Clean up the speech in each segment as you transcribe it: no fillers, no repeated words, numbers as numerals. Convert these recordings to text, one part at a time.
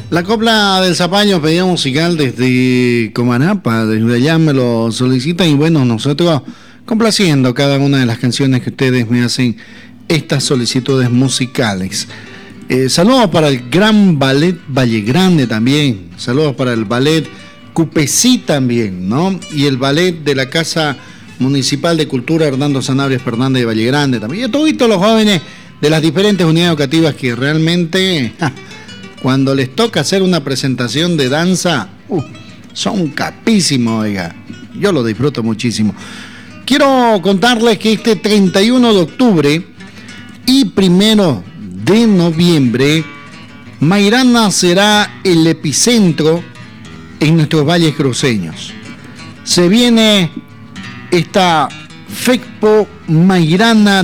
La copla del Zapallo, pedido musical desde Comanapa, desde allá me lo solicitan y bueno, nosotros complaciendo cada una de las canciones que ustedes me hacen estas solicitudes musicales. Saludos para el Gran Ballet Valle Grande también, saludos para el Ballet Cupecí también, ¿no? Y el Ballet de la Casa Municipal de Cultura Hernando Sanabria Fernández de Valle Grande también. Y a todos los jóvenes de las diferentes unidades educativas que realmente... Cuando les toca hacer una presentación de danza, son capísimos, oiga. Yo lo disfruto muchísimo. Quiero contarles que este 31 de octubre y 1 de noviembre, Mairana será el epicentro en nuestros valles cruceños. Se viene esta FECPO Mairana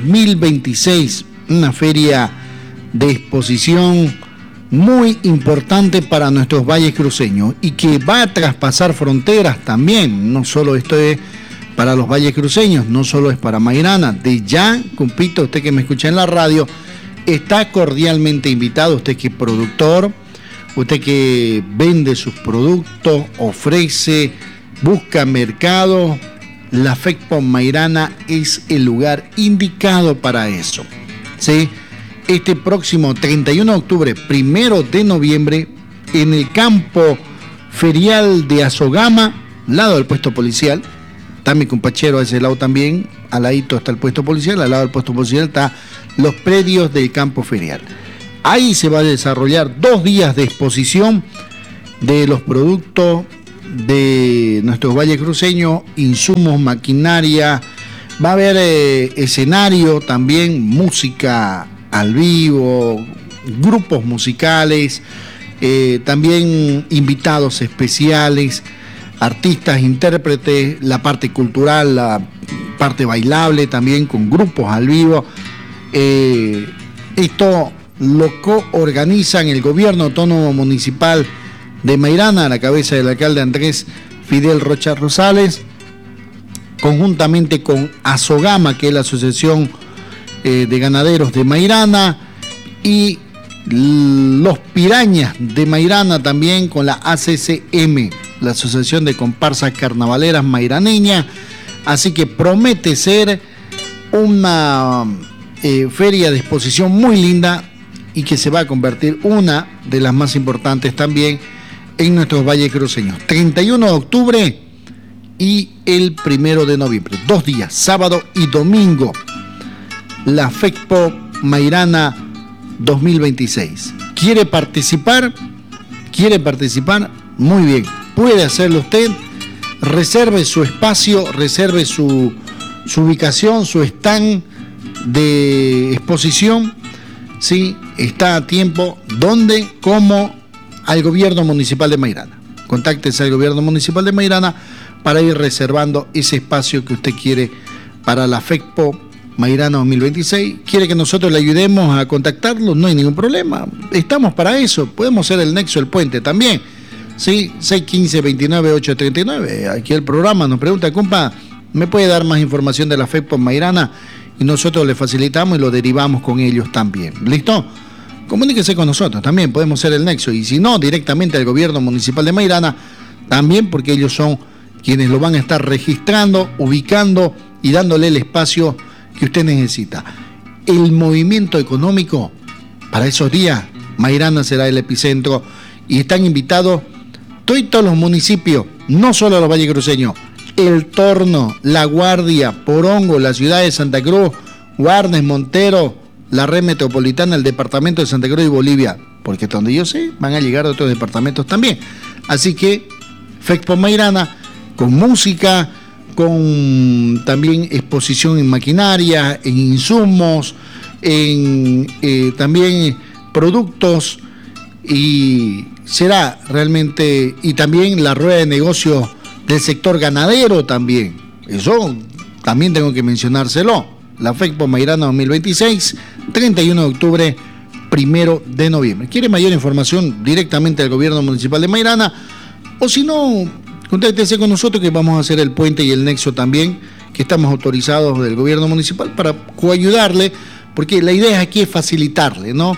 2026, una feria de exposición muy importante para nuestros valles cruceños y que va a traspasar fronteras también. No solo esto es para los valles cruceños, no solo es para Mairana. De ya, compito, usted que me escucha en la radio, está cordialmente invitado, usted que es productor, usted que vende sus productos, ofrece, busca mercado. La FECPO Mairana es el lugar indicado para eso, ¿sí? Este próximo 31 de octubre, 1 de noviembre, en el campo ferial de Azogama, al lado del puesto policial. Está mi compachero a ese lado también, al ladito está el puesto policial, al lado del puesto policial está los predios del campo ferial. Ahí se va a desarrollar 2 días de exposición de los productos de nuestros valles cruceños, insumos, maquinaria, va a haber escenario también, música al vivo, grupos musicales, también invitados especiales, artistas, intérpretes, la parte cultural, la parte bailable también con grupos al vivo. Esto lo coorganizan el Gobierno Autónomo Municipal de Mairana, a la cabeza del alcalde Andrés Fidel Rocha Rosales, conjuntamente con Azogama, que es la asociación de ganaderos de Mairana, y los Pirañas de Mairana también con la ACCM, la Asociación de Comparsas Carnavaleras Mairaneña. Así que promete ser una feria de exposición muy linda y que se va a convertir una de las más importantes también en nuestros valles cruceños. 31 de octubre y el 1 de noviembre, 2 días, sábado y domingo. La FECPO Mairana 2026. ¿Quiere participar? Muy bien, puede hacerlo usted. Reserve su espacio, reserve su ubicación, su stand de exposición. Sí, está a tiempo. ¿Dónde? ¿Cómo? Al Gobierno Municipal de Mairana. Contáctese al Gobierno Municipal de Mairana para ir reservando ese espacio que usted quiere para la FECPO Mairana 2026. ¿Quiere que nosotros le ayudemos a contactarlo? No hay ningún problema. Estamos para eso. Podemos ser el nexo, el puente también. Sí, 615-29-839. Aquí el programa nos pregunta, compa, ¿me puede dar más información de la FECPO Mairana? Y nosotros le facilitamos y lo derivamos con ellos también. ¿Listo? Comuníquese con nosotros también. Podemos ser el nexo. Y si no, directamente al Gobierno Municipal de Mairana también, porque ellos son quienes lo van a estar registrando, ubicando y dándole el espacio que usted necesita. El movimiento económico para esos días, Mairana será el epicentro y están invitados todos los municipios, no solo los valles cruceños, El Torno, La Guardia, Porongo, la ciudad de Santa Cruz, Guarnes, Montero, la red metropolitana, el departamento de Santa Cruz y Bolivia, porque hasta donde yo sé van a llegar a otros departamentos también. Así que FECPO Mairana con música, con también exposición en maquinaria, en insumos, en también productos, y será realmente, y también la rueda de negocios del sector ganadero también. Eso también tengo que mencionárselo. La FECPO Mairana 2026, 31 de octubre, 1 de noviembre. ¿Quiere mayor información? Directamente al Gobierno Municipal de Mairana, o si no, contáctese con nosotros que vamos a hacer el puente y el nexo también, que estamos autorizados del Gobierno Municipal para coayudarle, porque la idea aquí es facilitarle, ¿no?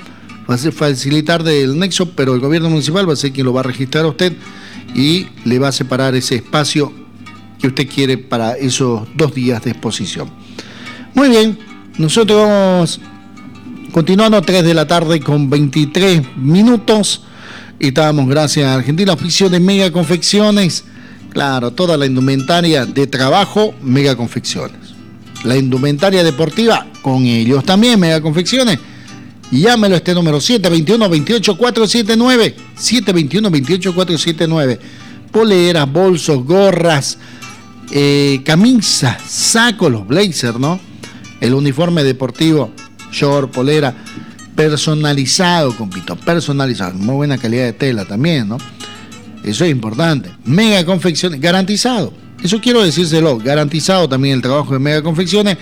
facilitar del nexo, pero el gobierno municipal va a ser quien lo va a registrar a usted y le va a separar ese espacio que usted quiere para esos 2 días de exposición. Muy bien, nosotros vamos continuando 3 de la tarde con 23 minutos y estábamos gracias a Argentina, oficio de Mega Confecciones. Claro, toda la indumentaria de trabajo, Mega Confecciones. La indumentaria deportiva, con ellos también, Mega Confecciones. Llámelo a este número, 721-28479, 721-28479. Poleras, bolsos, gorras, camisas, sacos, los blazers, ¿no? El uniforme deportivo, short, polera, personalizado, compito, personalizado. Muy buena calidad de tela también, ¿no? Eso es importante. Mega Confecciones, garantizado. Eso quiero decírselo, garantizado también el trabajo de Mega Confecciones.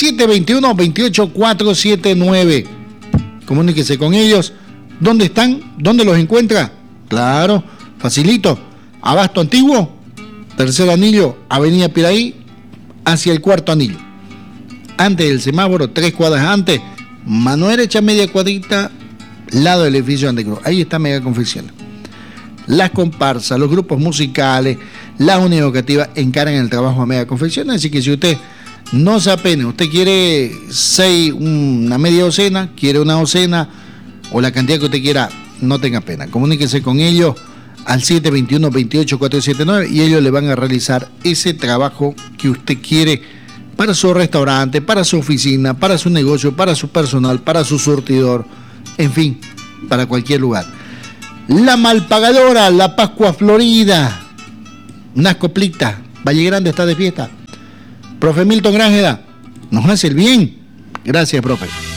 721-28479. Comuníquese con ellos. ¿Dónde están? ¿Dónde los encuentra? Claro, facilito. Abasto Antiguo, tercer anillo, Avenida Piraí, hacia el cuarto anillo. Antes del semáforo, 3 cuadras antes, mano derecha, media cuadrita, lado del edificio Antecruz. Ahí está Mega Confecciones. Las comparsas, los grupos musicales, las unidades educativas encargan el trabajo a Mega Confecciones. Así que si usted no se apene, usted quiere una media docena, quiere una docena o la cantidad que usted quiera, no tenga pena. Comuníquese con ellos al 721-28479 y ellos le van a realizar ese trabajo que usted quiere para su restaurante, para su oficina, para su negocio, para su personal, para su surtidor, en fin, para cualquier lugar. La Malpagadora, La Pascua Florida, unas coplitas, Valle Grande está de fiesta. Profe Milton Grángeda, nos hace el bien. Gracias, profe.